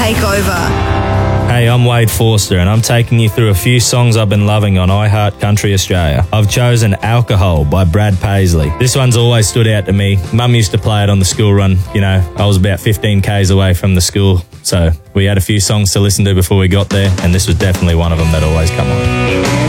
Takeover. Hey, I'm Wade Forster and I'm taking you through a few songs I've been loving on iHeart Country Australia. I've chosen Alcohol by Brad Paisley. This one's always stood out to me. Mum used to play it on the school run. You know, I was about 15 k's away from the school, so we had a few songs to listen to before we got there, and this was definitely one of them that always come on.